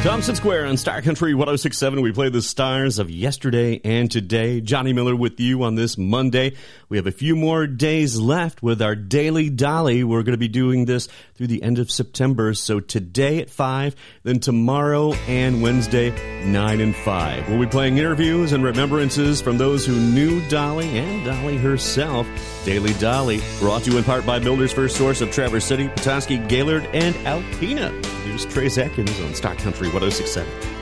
Thompson Square on Star Country 106.7. We play the stars of yesterday and today. Johnny Miller with you on this Monday. We have a few more days left with our Daily Dolly. We're going to be doing this through the end of September. So today at 5, then tomorrow and Wednesday, 9 and 5. We'll be playing interviews and remembrances from those who knew Dolly and Dolly herself. Daily Dolly, brought to you in part by Builders First Source of Traverse City, Petoskey, Gaylord, and Alpena. Here's Trace Atkins on Star Country 106.7.